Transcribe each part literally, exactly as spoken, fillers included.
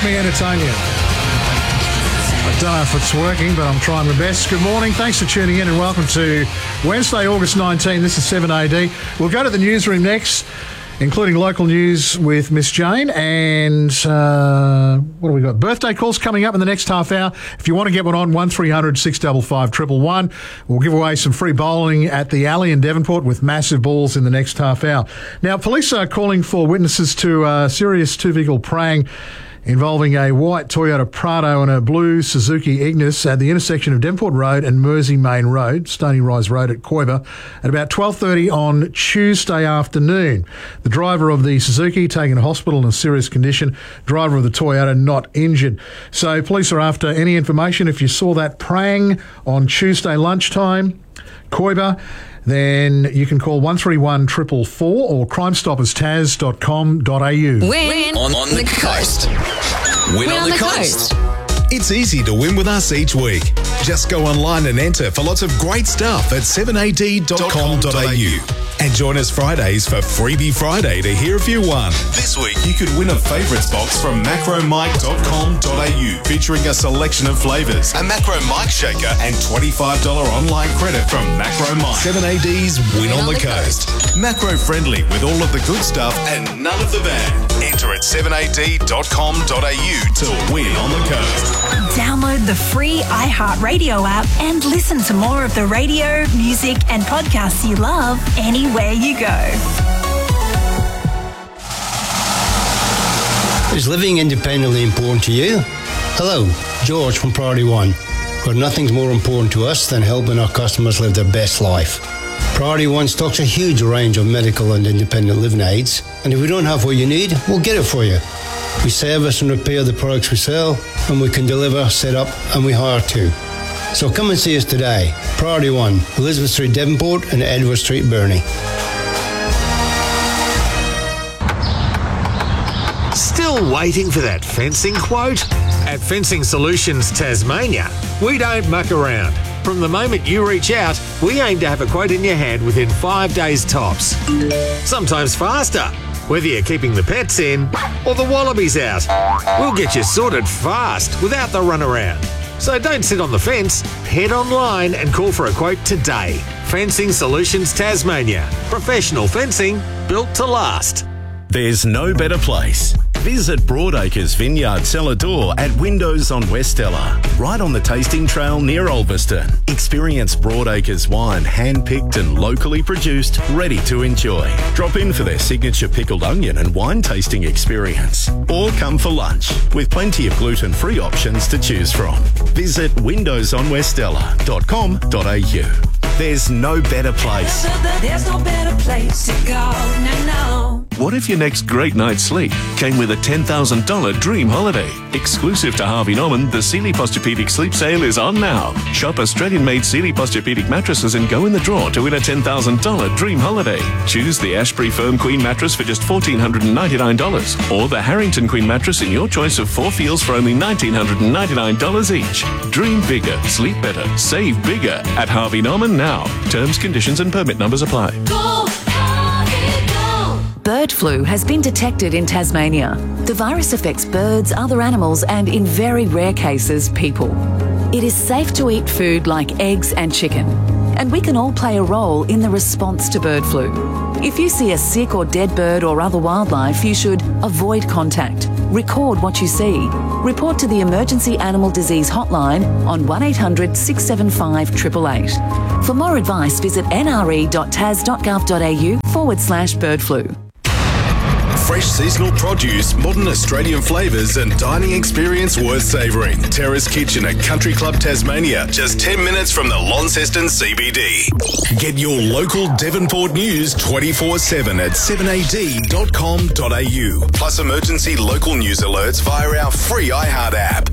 Let me entertain you. I don't know if it's working, but I'm trying my best. Good morning. Thanks for tuning in and welcome to Wednesday, August nineteenth. This is seven A D. We'll go to the newsroom next, including local news with Miss Jane. And uh, what have we got? Birthday calls coming up in the next half hour. If you want to get one on, one three hundred six five five one one one. We'll give away some free bowling at the Alley in Devonport with massive balls in the next half hour. Now, police are calling for witnesses to a serious two-vehicle prang involving a white Toyota Prado and a blue Suzuki Ignis at the intersection of Devonport Road and Mersey Main Road, Stony Rise Road at Koiba, at about twelve thirty on Tuesday afternoon. The driver of the Suzuki taken to hospital in a serious condition, driver of the Toyota not injured. So police are after any information. If you saw that prang on Tuesday lunchtime, Koiba, then you can call one three one four four four or crime stoppers taz dot com dot a u. Win on, on the coast. Win, win on, on the, the coast. coast. It's easy to win with us each week. Just go online and enter for lots of great stuff at seven a d dot com dot a u. And join us Fridays for Freebie Friday to hear if you won. This week, you could win a favourites box from macro mike dot com dot a u featuring a selection of flavours, a Macro Mike shaker and twenty-five dollars online credit from Macro Mike. seven A D's Win, win on, on the, the coast. coast. Macro friendly with all of the good stuff and none of the bad. Enter at seven a d dot com dot a u to win on the coast. Download the free iHeartRadio app and listen to more of the radio, music and podcasts you love anywhere you go. Is living independently important to you? Hello, George from Priority One, where nothing's more important to us than helping our customers live their best life. Priority One stocks a huge range of medical and independent living aids, and if we don't have what you need, we'll get it for you. We service and repair the products we sell, and we can deliver, set up, and we hire too. So come and see us today. Priority One, Elizabeth Street, Devonport, and Edward Street, Burnie. Still waiting for that fencing quote? At Fencing Solutions Tasmania, we don't muck around. From the moment you reach out, we aim to have a quote in your hand within five days tops. Sometimes faster, whether you're keeping the pets in or the wallabies out. We'll get you sorted fast without the runaround. So don't sit on the fence, head online and call for a quote today. Fencing Solutions Tasmania. Professional fencing built to last. There's no better place. Visit Broadacres Vineyard Cellar Door at Windows on Westella, right on the tasting trail near Ulverston. Experience Broadacres wine, hand-picked and locally produced, ready to enjoy. Drop in for their signature pickled onion and wine tasting experience. Or come for lunch, with plenty of gluten-free options to choose from. Visit windows on westella dot com dot a u. There's no better place. There's no better place to go. No, no. What if your next great night's sleep came with a ten thousand dollars dream holiday? Exclusive to Harvey Norman, the Sealy Posturepedic Sleep Sale is on now. Shop Australian-made Sealy Posturepedic mattresses and go in the draw to win a ten thousand dollars dream holiday. Choose the Ashbury Firm Queen mattress for just one thousand four hundred ninety-nine dollars or the Harrington Queen mattress in your choice of four feels for only one thousand nine hundred ninety-nine dollars each. Dream bigger, sleep better, save bigger at Harvey Norman now. Terms, conditions and permit numbers apply. Go, Harvey, go. Bird flu has been detected in Tasmania. The virus affects birds, other animals and, in very rare cases, people. It is safe to eat food like eggs and chicken, and we can all play a role in the response to bird flu. If you see a sick or dead bird or other wildlife, you should avoid contact, record what you see, report to the Emergency Animal Disease Hotline on one eight hundred six seven five eight eight eight. For more advice, visit n r e dot tas dot gov dot a u forward slash bird flu. Fresh seasonal produce, modern Australian flavours and dining experience worth savouring. Terrace Kitchen at Country Club Tasmania, just ten minutes from the Launceston C B D. Get your local Devonport news twenty-four seven at seven a d dot com dot a u. Plus emergency local news alerts via our free iHeart app.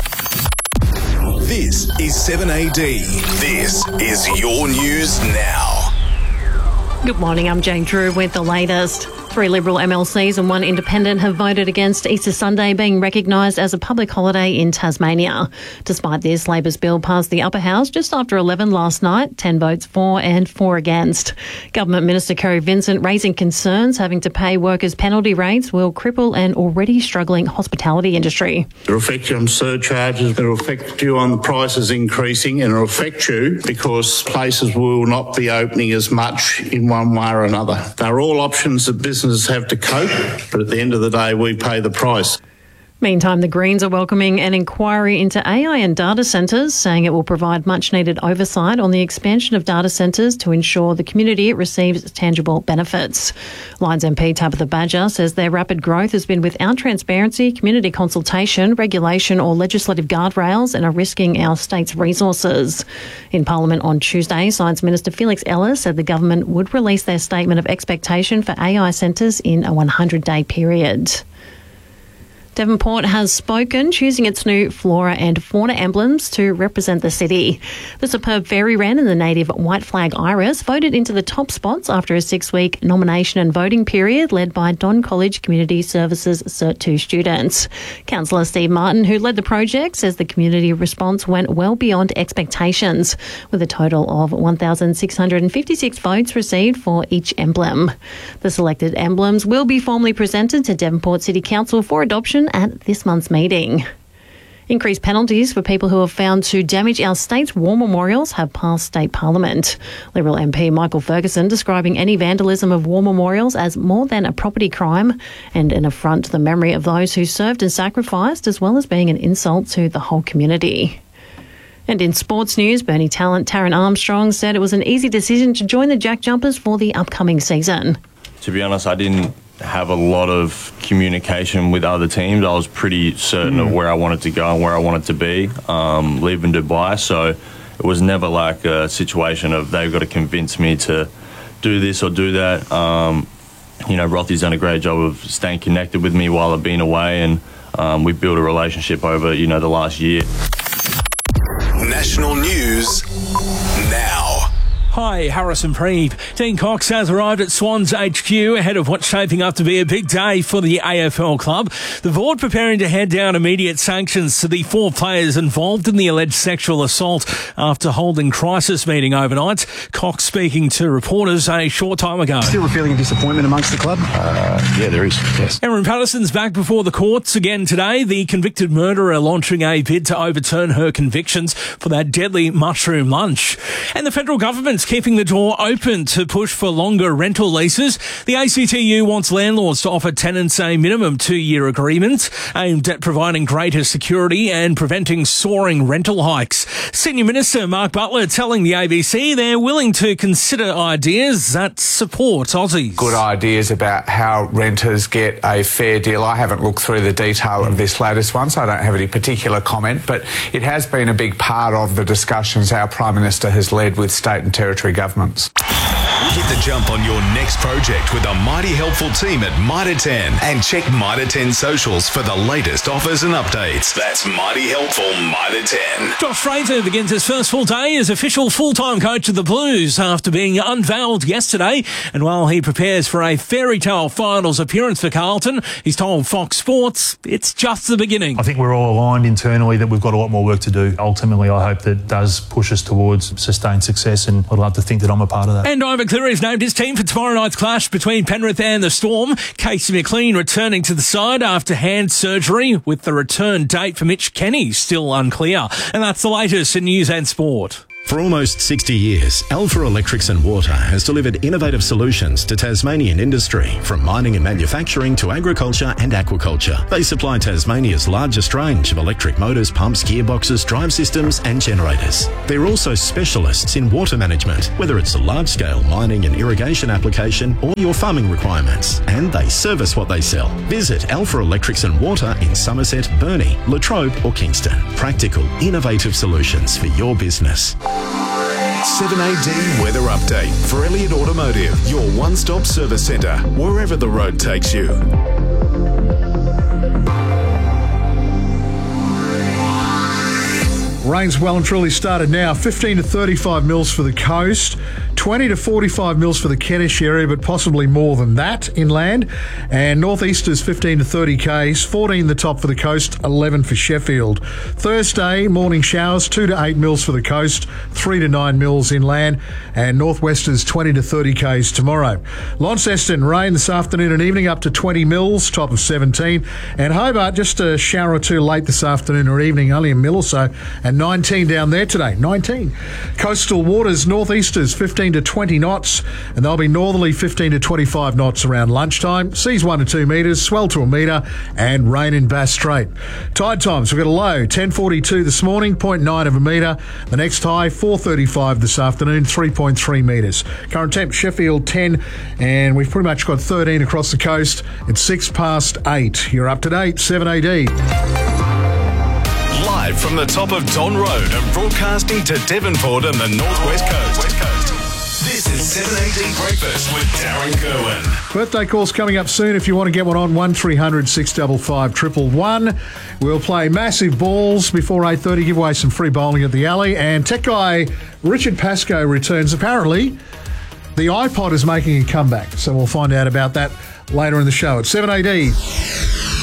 This is seven A D. This is your news now. Good morning, I'm Jane Drew with the latest. Three Liberal M L Cs and one independent have voted against Easter Sunday being recognised as a public holiday in Tasmania. Despite this, Labor's bill passed the upper house just after eleven last night, ten votes for and four against. Government Minister Kerry Vincent raising concerns having to pay workers penalty rates will cripple an already struggling hospitality industry. It'll affect you on surcharges, it'll affect you on the prices increasing, and it'll affect you because places will not be opening as much in one way or another. They're all options that businesses have to cope, but at the end of the day, we pay the price. Meantime, the Greens are welcoming an inquiry into A I and data centres, saying it will provide much-needed oversight on the expansion of data centres to ensure the community receives tangible benefits. Lions M P Tabitha Badger says their rapid growth has been without transparency, community consultation, regulation or legislative guardrails and are risking our state's resources. In Parliament on Tuesday, Science Minister Felix Ellis said the government would release their statement of expectation for A I centres in a one hundred day period. Devonport has spoken, choosing its new flora and fauna emblems to represent the city. The superb fairy wren and the native white flag iris voted into the top spots after a six-week nomination and voting period led by Don College Community Services Cert two students. Councillor Steve Martin, who led the project, says the community response went well beyond expectations, with a total of one thousand six hundred fifty-six votes received for each emblem. The selected emblems will be formally presented to Devonport City Council for adoption at this month's meeting. Increased penalties for people who are found to damage our state's war memorials have passed state parliament. Liberal M P Michael Ferguson describing any vandalism of war memorials as more than a property crime and an affront to the memory of those who served and sacrificed, as well as being an insult to the whole community. And in sports news, Burnie talent Taron Armstrong said it was an easy decision to join the Jack Jumpers for the upcoming season. To be honest, I didn't have a lot of communication with other teams. I was pretty certain mm. of where I wanted to go and where I wanted to be, um, leaving Dubai. So it was never like a situation of they've got to convince me to do this or do that. Um, you know, Rothy's done a great job of staying connected with me while I've been away, and um, we've built a relationship over, you know, the last year. National news now. Hi, Harrison Preeve. Dean Cox has arrived at Swans H Q ahead of what's shaping up to be a big day for the A F L club. The board preparing to hand down immediate sanctions to the four players involved in the alleged sexual assault after holding crisis meeting overnight. Cox speaking to reporters a short time ago. Still a feeling of disappointment amongst the club? Uh, yeah, there is, yes. Erin Patterson's back before the courts again today. The convicted murderer launching a bid to overturn her convictions for that deadly mushroom lunch. And the federal government's keeping the door open to push for longer rental leases. The A C T U wants landlords to offer tenants a minimum two-year agreement aimed at providing greater security and preventing soaring rental hikes. Senior Minister Mark Butler telling the A B C they're willing to consider ideas that support Aussies. Good ideas about how renters get a fair deal. I haven't looked through the detail of this latest one, so I don't have any particular comment, but it has been a big part of the discussions our Prime Minister has led with state and territory governments. Hit the jump on your next project with a mighty helpful team at Mitre ten and check Mitre ten socials for the latest offers and updates. That's mighty helpful Mitre ten. Josh Fraser begins his first full day as official full-time coach of the Blues after being unveiled yesterday. And while he prepares for a fairy tale finals appearance for Carlton, he's told Fox Sports it's just the beginning. I think we're all aligned internally that we've got a lot more work to do. Ultimately, I hope that does push us towards sustained success, and I'd love to think that I'm a part of that. And Ivan Cleary has named his team for tomorrow night's clash between Penrith and the Storm. Casey McLean returning to the side after hand surgery, with the return date for Mitch Kenny still unclear. And that's the latest in news and sport. For almost sixty years, Alpha Electrics and Water has delivered innovative solutions to Tasmanian industry, from mining and manufacturing to agriculture and aquaculture. They supply Tasmania's largest range of electric motors, pumps, gearboxes, drive systems and generators. They're also specialists in water management, whether it's a large-scale mining and irrigation application or your farming requirements. And they service what they sell. Visit Alpha Electrics and Water in Somerset, Burnie, Latrobe or Kingston. Practical, innovative solutions for your business. seven A D Weather Update for Elliott Automotive, your one-stop service centre, wherever the road takes you. Rain's well and truly started now. fifteen to thirty-five mils for the coast. twenty to forty-five mils for the Kentish area, but possibly more than that inland. And northeasters fifteen to thirty k's, fourteen the top for the coast, eleven for Sheffield. Thursday, morning showers, two to eight mils for the coast, three to nine mils inland. And northwesters twenty to thirty k's tomorrow. Launceston, rain this afternoon and evening up to twenty mils, top of seventeen. And Hobart, just a shower or two late this afternoon or evening, only a mil or so, and nineteen down there today, nineteen. Coastal waters, northeasters fifteen to twenty knots, and they'll be northerly fifteen to twenty-five knots around lunchtime. Seas one to two metres, swell to a metre, and rain in Bass Strait. Tide times, we've got a low, ten forty-two this morning, zero point nine of a metre. The next high, four thirty-five this afternoon, three point three metres. Current temp, Sheffield ten, and we've pretty much got thirteen across the coast. It's six past eight. You're up to date, seven A D. Live from the top of Don Road and broadcasting to Devonport and the North West Coast. West Coast. This is seven A D Breakfast with Darren Kerwin. Birthday calls coming up soon. If you want to get one on, one three hundred six five five one one one. We'll play massive balls before eight thirty, give away some free bowling at the Alley. And tech guy Richard Pascoe returns. Apparently, the iPod is making a comeback. So we'll find out about that later in the show at seven A D.